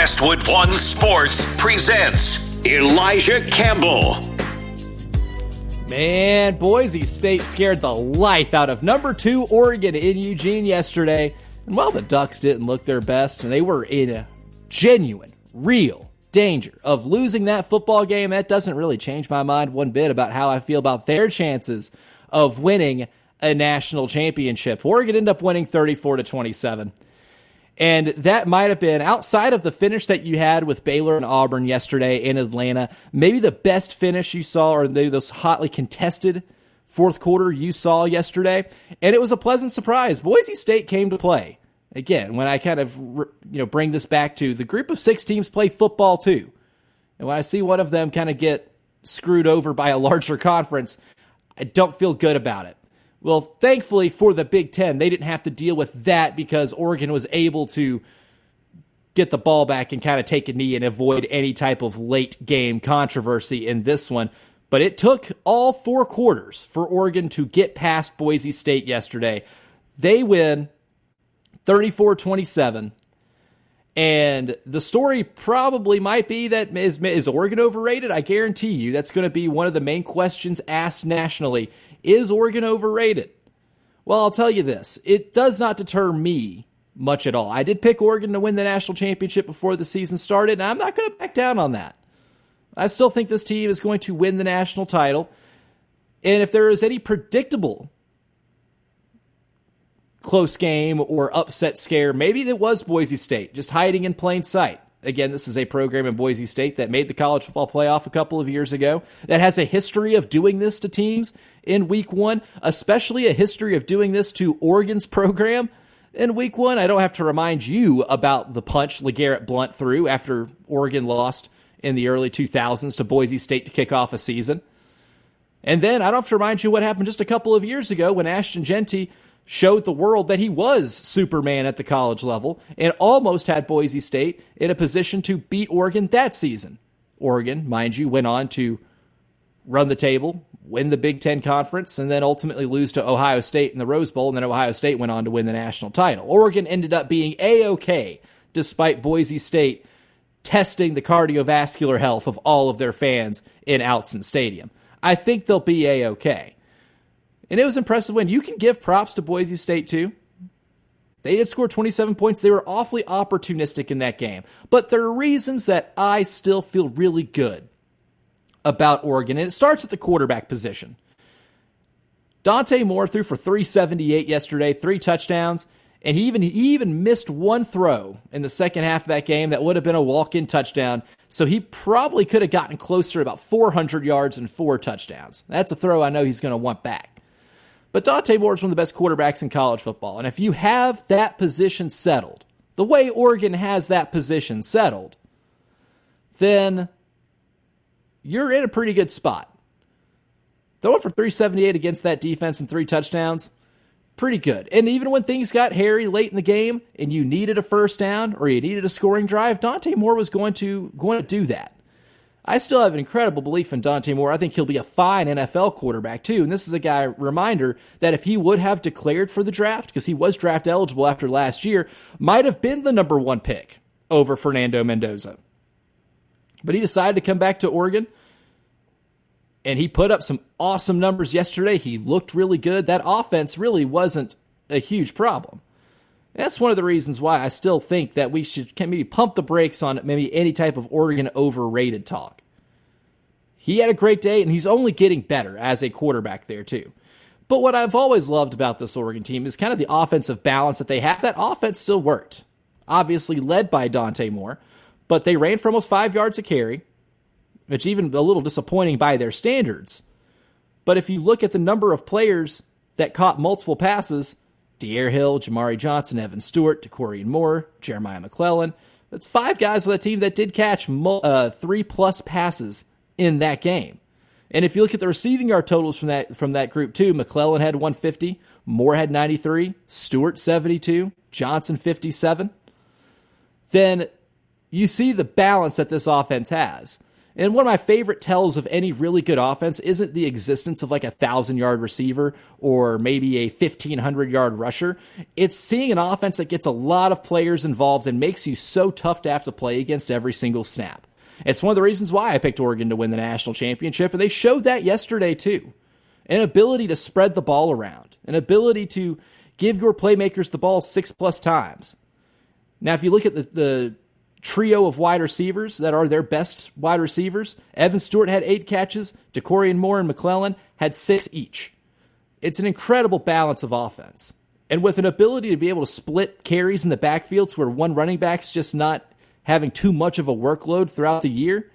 Westwood One Sports presents Elijah Campbell. Man, Boise State scared the life out of number 2 Oregon in Eugene yesterday. And while the Ducks didn't look their best, and they were in a genuine, real danger of losing that football game, that doesn't really change my mind one bit about how I feel about their chances of winning a national championship. Oregon ended up winning 34-27. And that might have been, outside of the finish that you had with Baylor and Auburn yesterday in Atlanta, maybe the best finish you saw, or maybe those hotly contested fourth quarter you saw yesterday. And it was a pleasant surprise. Boise State came to play. Again, when I kind of bring this back to the group of 6 teams play football too. And when I see one of them kind of get screwed over by a larger conference, I don't feel good about it. Well, thankfully for the Big Ten, they didn't have to deal with that because Oregon was able to get the ball back and kind of take a knee and avoid any type of late game controversy in this one. But it took all 4 quarters for Oregon to get past Boise State yesterday. They win 34-27. And the story probably might be that is Oregon overrated? I guarantee you that's going to be one of the main questions asked nationally. Is Oregon overrated? Well, I'll tell you this. It does not deter me much at all. I did pick Oregon to win the national championship before the season started, and I'm not going to back down on that. I still think this team is going to win the national title. And if there is any predictable close game or upset scare, maybe it was Boise State, just hiding in plain sight. Again, this is a program in Boise State that made the college football playoff a couple of years ago, that has a history of doing this to teams in week 1, especially a history of doing this to Oregon's program in week 1. I don't have to remind you about the punch LeGarrette Blount threw after Oregon lost in the early 2000s to Boise State to kick off a season. And then I don't have to remind you what happened just a couple of years ago when Ashton Jeanty showed the world that he was Superman at the college level and almost had Boise State in a position to beat Oregon that season. Oregon, mind you, went on to run the table, win the Big Ten Conference, and then ultimately lose to Ohio State in the Rose Bowl, and then Ohio State went on to win the national title. Oregon ended up being A-OK despite Boise State testing the cardiovascular health of all of their fans in Autzen Stadium. I think they'll be A-OK. And it was impressive win. You can give props to Boise State, too. They did score 27 points. They were awfully opportunistic in that game. But there are reasons that I still feel really good about Oregon. And it starts at the quarterback position. Dante Moore threw for 378 yesterday, 3 touchdowns. And he even missed one throw in the second half of that game that would have been a walk-in touchdown. So he probably could have gotten closer to about 400 yards and 4 touchdowns. That's a throw I know he's going to want back. But Dante Moore is one of the best quarterbacks in college football. And if you have that position settled, the way Oregon has that position settled, then you're in a pretty good spot. Throwing for 378 against that defense and 3 touchdowns, pretty good. And even when things got hairy late in the game and you needed a first down or you needed a scoring drive, Dante Moore was going to do that. I still have an incredible belief in Dante Moore. I think he'll be a fine NFL quarterback, too. And this is a guy, reminder, that if he would have declared for the draft, because he was draft eligible after last year, might have been the number 1 pick over Fernando Mendoza. But he decided to come back to Oregon, and he put up some awesome numbers yesterday. He looked really good. That offense really wasn't a huge problem. That's one of the reasons why I still think that we should maybe pump the brakes on maybe any type of Oregon overrated talk. He had a great day, and he's only getting better as a quarterback there, too. But what I've always loved about this Oregon team is kind of the offensive balance that they have. That offense still worked. Obviously led by Dante Moore, but they ran for almost 5 yards a carry, which even a little disappointing by their standards. But if you look at the number of players that caught multiple passes, De'Aaron Hill, Jamari Johnson, Evan Stewart, DeCorian Moore, Jeremiah McClellan. That's 5 guys on the team that did catch 3+ passes in that game. And if you look at the receiving yard totals from that group too, McClellan had 150, Moore had 93, Stewart 72, Johnson 57. Then you see the balance that this offense has. And one of my favorite tells of any really good offense isn't the existence of like a 1,000-yard receiver or maybe a 1,500-yard rusher. It's seeing an offense that gets a lot of players involved and makes you so tough to have to play against every single snap. It's one of the reasons why I picked Oregon to win the national championship, and they showed that yesterday too. An ability to spread the ball around, an ability to give your playmakers the ball 6+ times. Now, if you look at the trio of wide receivers that are their best wide receivers, Evan Stewart had 8 catches, DeCorian Moore and McClellan had 6 each. It's an incredible balance of offense. And with an ability to be able to split carries in the backfield to where one running back's just not having too much of a workload throughout the year,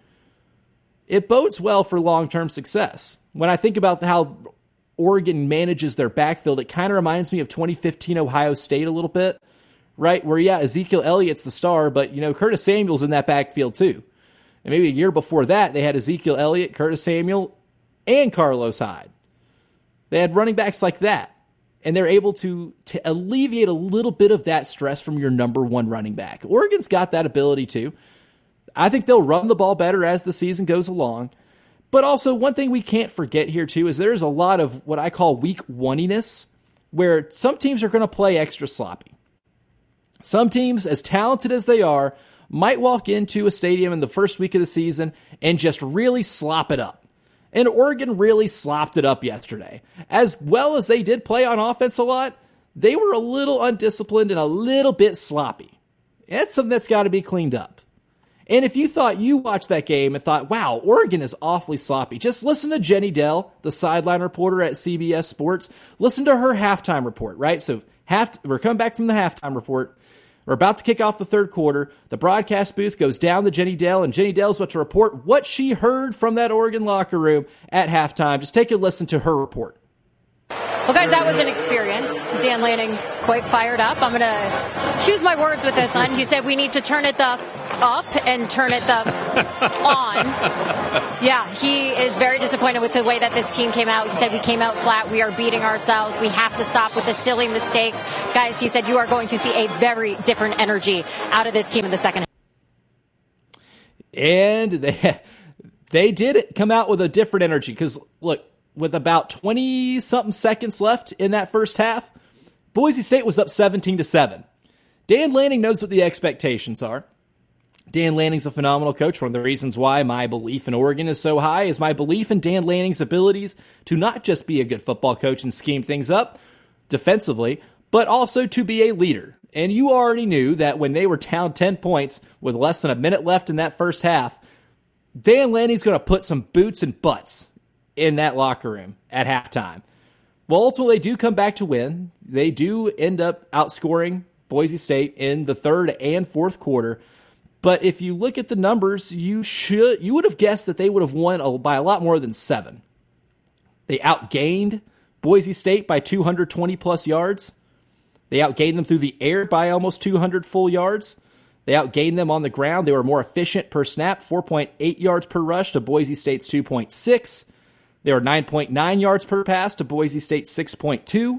it bodes well for long-term success. When I think about how Oregon manages their backfield, it kind of reminds me of 2015 Ohio State a little bit, right? Where, yeah, Ezekiel Elliott's the star, but, Curtis Samuel's in that backfield too. And maybe a year before that, they had Ezekiel Elliott, Curtis Samuel, and Carlos Hyde. They had running backs like that, and they're able to alleviate a little bit of that stress from your number one running back. Oregon's got that ability too. I think they'll run the ball better as the season goes along. But also, one thing we can't forget here too is there's a lot of what I call week one-iness, where some teams are going to play extra sloppy. Some teams, as talented as they are, might walk into a stadium in the first week of the season and just really slop it up. And Oregon really slopped it up yesterday. As well as they did play on offense a lot, they were a little undisciplined and a little bit sloppy. That's something that's got to be cleaned up. And if you thought you watched that game and thought, wow, Oregon is awfully sloppy, just listen to Jenny Dell, the sideline reporter at CBS Sports. Listen to her halftime report, right? So we're coming back from the halftime report. We're about to kick off the third quarter. The broadcast booth goes down to Jenny Dell, and Jenny Dell's about to report what she heard from that Oregon locker room at halftime. Just take a listen to her report. Well, guys, that was an experience. Dan Lanning quite fired up. I'm going to choose my words with this one. He said we need to turn it up and turn it on. Yeah, he is very disappointed with the way that this team came out. He said we came out flat. We are beating ourselves. We have to stop with the silly mistakes. Guys, he said you are going to see a very different energy out of this team in the second half. And they did come out with a different energy because, look, with about 20-something seconds left in that first half, Boise State was up 17-7. Dan Lanning knows what the expectations are. Dan Lanning's a phenomenal coach. One of the reasons why my belief in Oregon is so high is my belief in Dan Lanning's abilities to not just be a good football coach and scheme things up defensively, but also to be a leader. And you already knew that when they were down 10 points with less than a minute left in that first half, Dan Lanning's going to put some boots and butts in that locker room at halftime. Well, ultimately, they do come back to win. They do end up outscoring Boise State in the third and fourth quarter. But if you look at the numbers, you would have guessed that they would have won by a lot more than 7. They outgained Boise State by 220-plus yards. They outgained them through the air by almost 200 full yards. They outgained them on the ground. They were more efficient per snap, 4.8 yards per rush to Boise State's 2.6. They were 9.9 yards per pass to Boise State's 6.2.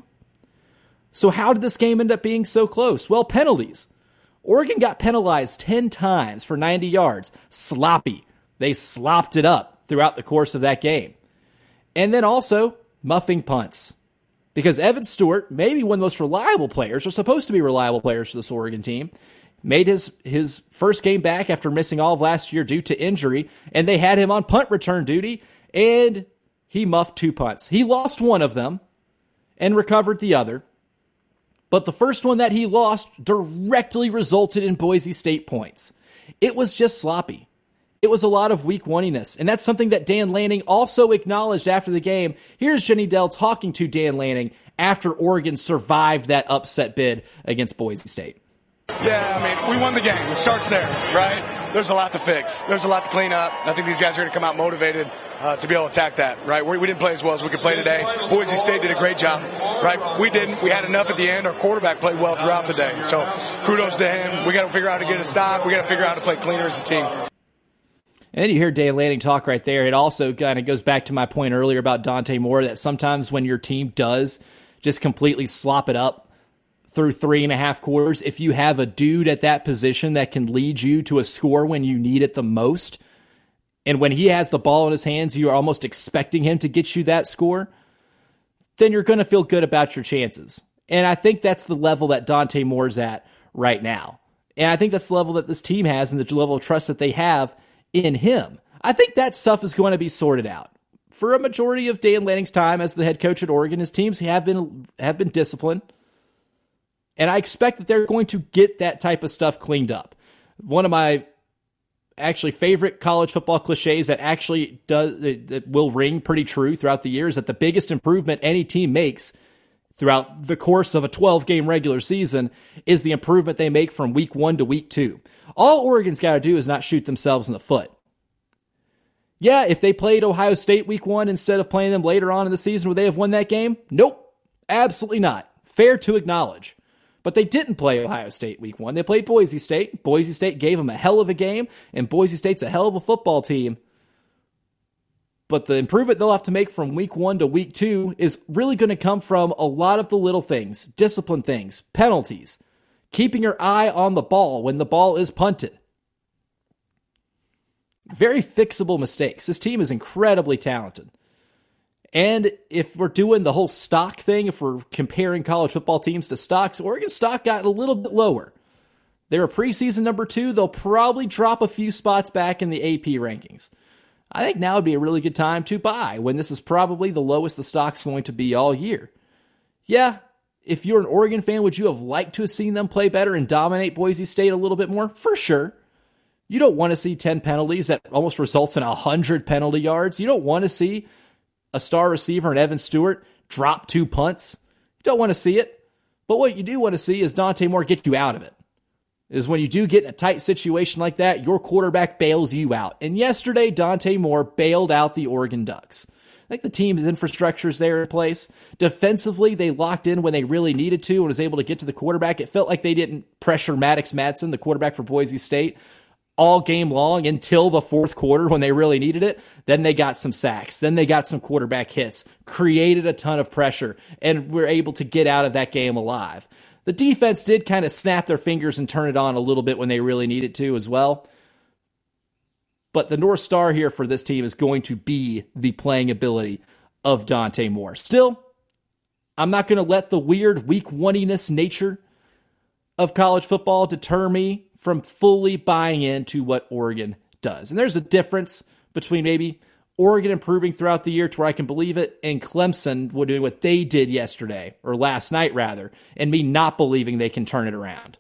So how did this game end up being so close? Well, penalties. Oregon got penalized 10 times for 90 yards. Sloppy. They slopped it up throughout the course of that game. And then also, muffing punts. Because Evan Stewart, maybe one of the most reliable players, or supposed to be reliable players for this Oregon team, made his first game back after missing all of last year due to injury, and they had him on punt return duty, and he muffed 2 punts. He lost one of them and recovered the other. But the first one that he lost directly resulted in Boise State points. It was just sloppy. It was a lot of weak one-iness. And that's something that Dan Lanning also acknowledged after the game. Here's Jenny Dell talking to Dan Lanning after Oregon survived that upset bid against Boise State. Yeah, I mean, we won the game. It starts there, right? There's a lot to fix. There's a lot to clean up. I think these guys are going to come out motivated to be able to attack that, right? We didn't play as well as we could play today. Boise State did a great job, right? We didn't. We had enough at the end. Our quarterback played well throughout the day. So kudos to him. We got to figure out how to get a stop. We got to figure out how to play cleaner as a team. And then you hear Dan Lanning talk right there. It also kind of goes back to my point earlier about Dante Moore, that sometimes when your team does just completely slop it up through 3.5 quarters, if you have a dude at that position that can lead you to a score when you need it the most, and when he has the ball in his hands, you're almost expecting him to get you that score, then you're going to feel good about your chances. And I think that's the level that Dante Moore's at right now. And I think that's the level that this team has and the level of trust that they have in him. I think that stuff is going to be sorted out. For a majority of Dan Lanning's time as the head coach at Oregon, his teams have been disciplined. And I expect that they're going to get that type of stuff cleaned up. One of my actually favorite college football cliches that will ring pretty true throughout the years, that the biggest improvement any team makes throughout the course of a 12-game regular season is the improvement they make from week 1 to week 2. All Oregon's got to do is not shoot themselves in the foot. Yeah, if they played Ohio State week 1 instead of playing them later on in the season, would they have won that game? Nope, absolutely not. Fair to acknowledge. But they didn't play Ohio State week 1. They played Boise State. Boise State gave them a hell of a game, and Boise State's a hell of a football team. But the improvement they'll have to make from week 1 to week 2 is really going to come from a lot of the little things, discipline things, penalties, keeping your eye on the ball when the ball is punted. Very fixable mistakes. This team is incredibly talented. And if we're doing the whole stock thing, if we're comparing college football teams to stocks, Oregon's stock got a little bit lower. They're a preseason number 2. They'll probably drop a few spots back in the AP rankings. I think now would be a really good time to buy when this is probably the lowest the stock's going to be all year. Yeah, if you're an Oregon fan, would you have liked to have seen them play better and dominate Boise State a little bit more? For sure. You don't want to see 10 penalties that almost results in 100 penalty yards. You don't want to see a star receiver in Evan Stewart drop 2 punts. You don't want to see it. But what you do want to see is Dante Moore get you out of it. Is when you do get in a tight situation like that, your quarterback bails you out. And yesterday, Dante Moore bailed out the Oregon Ducks. I think the team's infrastructure is there in place. Defensively, they locked in when they really needed to and was able to get to the quarterback. It felt like they didn't pressure Maddox Madsen, the quarterback for Boise State, all game long until the fourth quarter when they really needed it. Then they got some sacks. Then they got some quarterback hits, created a ton of pressure, and were able to get out of that game alive. The defense did kind of snap their fingers and turn it on a little bit when they really needed to as well. But the North Star here for this team is going to be the playing ability of Dante Moore. Still, I'm not going to let the weird week one-iness nature of college football deter me from fully buying into what Oregon does. And there's a difference between maybe Oregon improving throughout the year to where I can believe it, and Clemson doing what they did yesterday, or last night rather, and me not believing they can turn it around.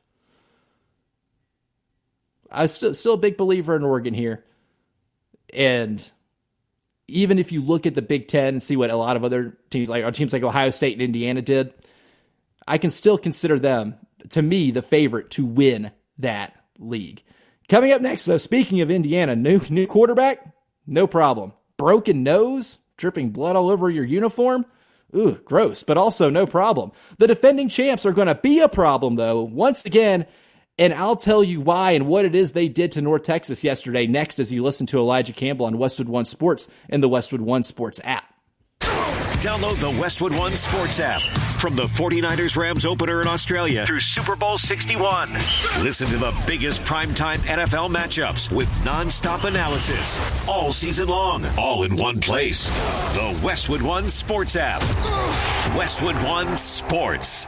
I'm still a big believer in Oregon here. And even if you look at the Big Ten and see what a lot of other teams like Ohio State and Indiana did, I can still consider them, to me, the favorite to win that league. Coming up next, though, speaking of Indiana, new quarterback, no problem. Broken nose, dripping blood all over your uniform. Ooh, gross, but also no problem. The defending champs are going to be a problem, though, once again, and I'll tell you why and what it is they did to North Texas yesterday next as you listen to Elijah Campbell on Westwood One Sports and the Westwood One Sports app. Download the Westwood One Sports app. From the 49ers-Rams opener in Australia through Super Bowl 61. Listen to the biggest primetime NFL matchups with nonstop analysis all season long, all in one place. The Westwood One Sports app. Westwood One Sports.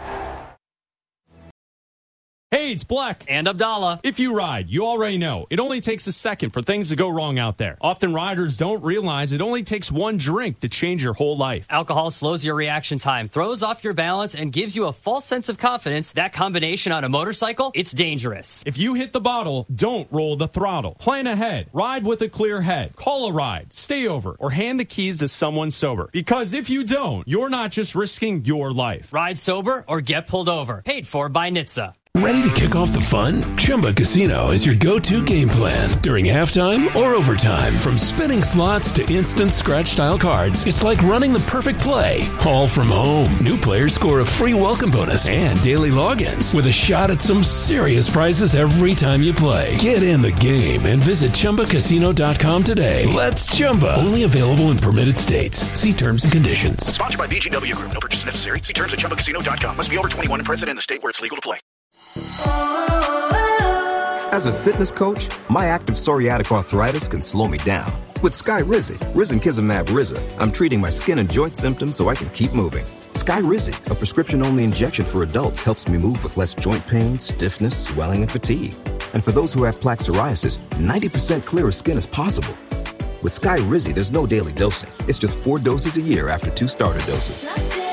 Hey, it's Black. And Abdallah. If you ride, you already know. It only takes a second for things to go wrong out there. Often riders don't realize it only takes one drink to change your whole life. Alcohol slows your reaction time, throws off your balance, and gives you a false sense of confidence. That combination on a motorcycle, it's dangerous. If you hit the bottle, don't roll the throttle. Plan ahead. Ride with a clear head. Call a ride. Stay over. Or hand the keys to someone sober. Because if you don't, you're not just risking your life. Ride sober or get pulled over. Paid for by NHTSA. Ready to kick off the fun? Chumba Casino is your go-to game plan. During halftime or overtime, from spinning slots to instant scratch-style cards, it's like running the perfect play, all from home. New players score a free welcome bonus and daily logins with a shot at some serious prizes every time you play. Get in the game and visit ChumbaCasino.com today. Let's Chumba. Only available in permitted states. See terms and conditions. Sponsored by VGW Group. No purchase necessary. See terms at ChumbaCasino.com. Must be over 21 and present in the state where it's legal to play. As a fitness coach, my active psoriatic arthritis can slow me down. With Skyrizi, Risankizumab Riza, I'm treating my skin and joint symptoms so I can keep moving. Skyrizi, a prescription-only injection for adults, helps me move with less joint pain, stiffness, swelling, and fatigue. And for those who have plaque psoriasis, 90% clearer skin is possible. With Skyrizi, there's no daily dosing. It's just 4 doses a year after 2 starter doses.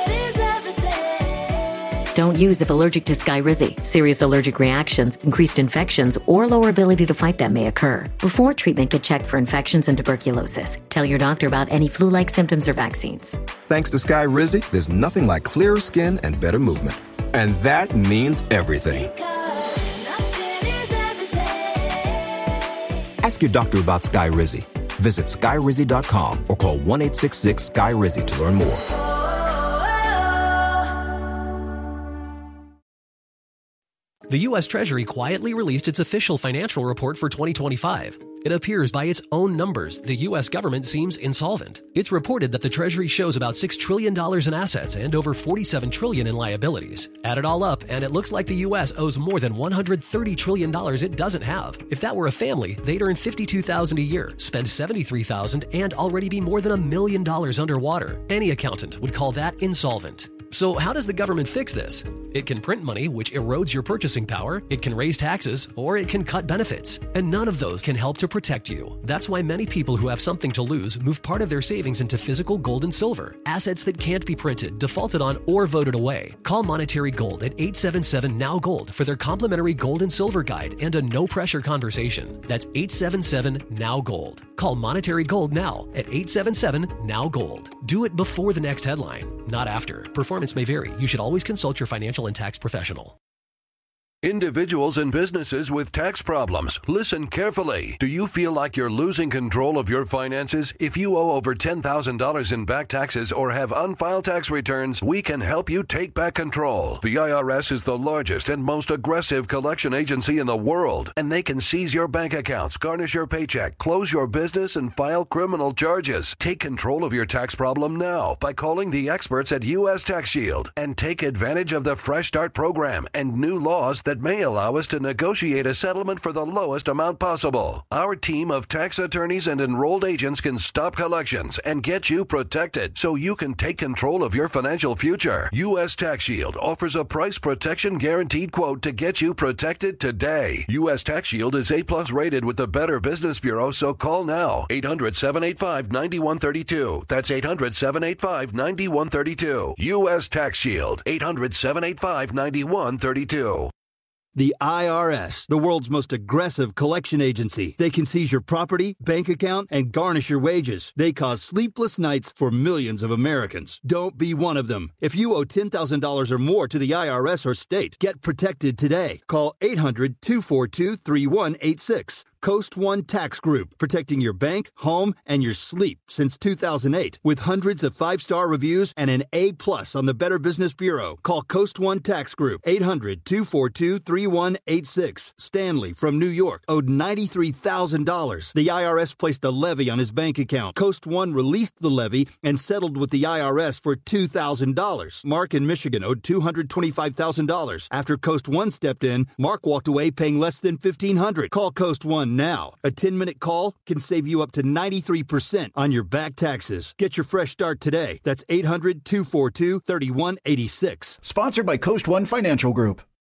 Don't use if allergic to Skyrizi. Serious allergic reactions, increased infections, or lower ability to fight them may occur. Before treatment, get checked for infections and tuberculosis. Tell your doctor about any flu-like symptoms or vaccines. Thanks to Skyrizi, there's nothing like clearer skin and better movement. And that means everything. Ask your doctor about Skyrizi. Visit Skyrizi.com or call 1-866-SKY-RIZI to learn more. The U.S. Treasury quietly released its official financial report for 2025. It appears by its own numbers the U.S. government seems insolvent. It's reported that the Treasury shows about $6 trillion in assets and over $47 trillion in liabilities. Add it all up, and it looks like the U.S. owes more than $130 trillion it doesn't have. If that were a family, they'd earn $52,000 a year, spend $73,000, and already be more than $1 million underwater. Any accountant would call that insolvent. So how does the government fix this? It can print money, which erodes your purchasing power, it can raise taxes, or it can cut benefits. And none of those can help to protect you. That's why many people who have something to lose move part of their savings into physical gold and silver, assets that can't be printed, defaulted on, or voted away. Call Monetary Gold at 877-NOW-GOLD for their complimentary gold and silver guide and a no-pressure conversation. That's 877-NOW-GOLD. Call Monetary Gold now at 877-NOW-GOLD. Do it before the next headline, not after. Performance may vary. You should always consult your financial and tax professional. Individuals and businesses with tax problems, listen carefully. Do you feel like you're losing control of your finances? If you owe over $10,000 in back taxes or have unfiled tax returns, we can help you take back control. The IRS is the largest and most aggressive collection agency in the world, and they can seize your bank accounts, garnish your paycheck, close your business, and file criminal charges. Take control of your tax problem now by calling the experts at U.S. Tax Shield and take advantage of the Fresh Start program and new laws that may allow us to negotiate a settlement for the lowest amount possible. Our team of tax attorneys and enrolled agents can stop collections and get you protected so you can take control of your financial future. U.S. Tax Shield offers a price protection guaranteed quote to get you protected today. U.S. Tax Shield is A+ rated with the Better Business Bureau, so call now. 800-785-9132. That's 800-785-9132. U.S. Tax Shield. 800-785-9132. The IRS, the world's most aggressive collection agency. They can seize your property, bank account, and garnish your wages. They cause sleepless nights for millions of Americans. Don't be one of them. If you owe $10,000 or more to the IRS or state, get protected today. Call 800-242-3186. Coast One Tax Group, protecting your bank, home, and your sleep since 2008. With hundreds of 5-star reviews and an A+ on the Better Business Bureau. Call Coast One Tax Group, 800-242-3186. Stanley from New York owed $93,000. The IRS placed a levy on his bank account. Coast One released the levy and settled with the IRS for $2,000. Mark in Michigan owed $225,000. After Coast One stepped in, Mark walked away paying less than $1,500. Call Coast One now. A 10-minute call can save you up to 93% on your back taxes. Get your fresh start today. That's 800-242-3186. Sponsored by Coast One Financial Group.